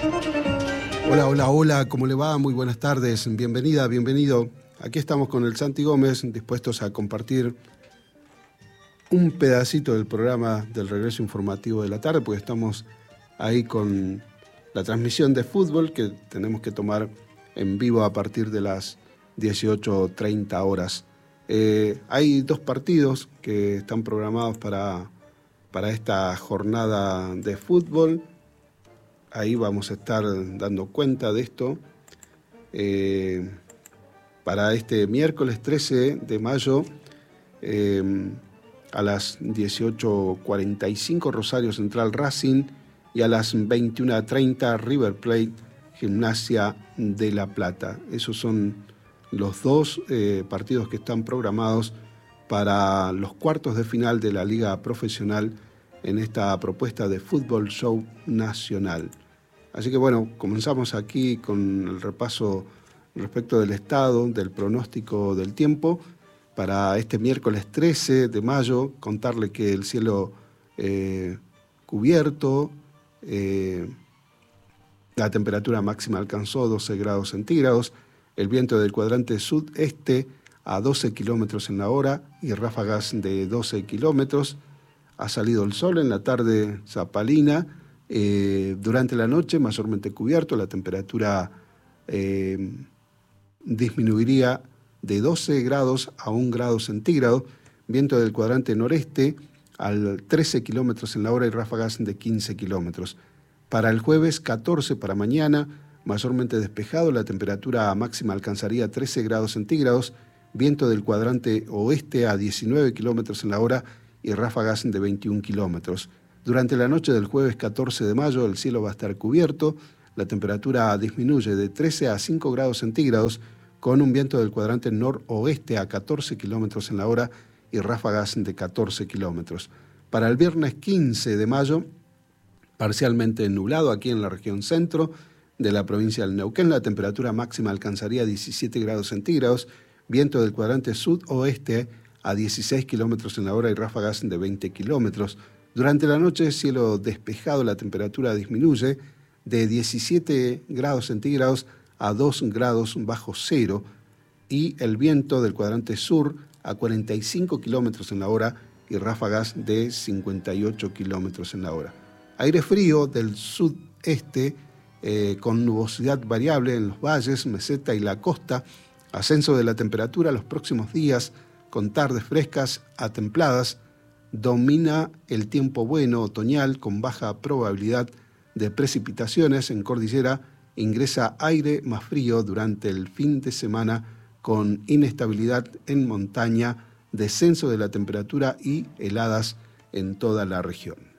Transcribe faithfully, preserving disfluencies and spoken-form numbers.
Hola, hola, hola, ¿cómo le va? Muy buenas tardes, bienvenida, bienvenido. Aquí estamos con el Santi Gómez, dispuestos a compartir un pedacito del programa del regreso informativo de la tarde, porque estamos ahí con la transmisión de fútbol que tenemos que tomar en vivo a partir de las dieciocho treinta horas. Eh, hay dos partidos que están programados para, para esta jornada de fútbol. Ahí vamos a estar dando cuenta de esto. Eh, para este miércoles trece de mayo, eh, a las dieciocho cuarenta y cinco Rosario Central Racing y a las veintiuno treinta River Plate Gimnasia de La Plata. Esos son los dos eh, partidos que están programados para los cuartos de final de la Liga Profesional en esta propuesta de Fútbol Show Nacional. Así que bueno, comenzamos aquí con el repaso respecto del estado, del pronóstico del tiempo. Para este miércoles trece de mayo, contarle que el cielo eh, cubierto, eh, la temperatura máxima alcanzó doce grados centígrados, el viento del cuadrante sudeste a doce kilómetros en la hora y ráfagas de doce kilómetros. Ha salido el sol en la tarde zapalina. Eh, durante la noche, mayormente cubierto, la temperatura eh, disminuiría de doce grados a un grado centígrado, viento del cuadrante noreste al trece kilómetros en la hora y ráfagas de quince kilómetros. Para el jueves catorce, para mañana, mayormente despejado, la temperatura máxima alcanzaría trece grados centígrados, viento del cuadrante oeste a diecinueve kilómetros en la hora y ráfagas de veintiún kilómetros. Durante la noche del jueves catorce de mayo el cielo va a estar cubierto, la temperatura disminuye de trece a cinco grados centígrados con un viento del cuadrante noroeste a catorce kilómetros en la hora y ráfagas de catorce kilómetros. Para el viernes quince de mayo, parcialmente nublado aquí en la región centro de la provincia del Neuquén, la temperatura máxima alcanzaría diecisiete grados centígrados, viento del cuadrante sudoeste a dieciséis kilómetros en la hora y ráfagas de veinte kilómetros. Durante la noche, cielo despejado, la temperatura disminuye de diecisiete grados centígrados a dos grados bajo cero y el viento del cuadrante sur a cuarenta y cinco kilómetros en la hora y ráfagas de cincuenta y ocho kilómetros en la hora. Aire frío del sudeste eh, con nubosidad variable en los valles, meseta y la costa, ascenso de la temperatura los próximos días con tardes frescas a templadas, domina el tiempo bueno otoñal con baja probabilidad de precipitaciones en cordillera. Ingresa aire más frío durante el fin de semana con inestabilidad en montaña, descenso de la temperatura y heladas en toda la región.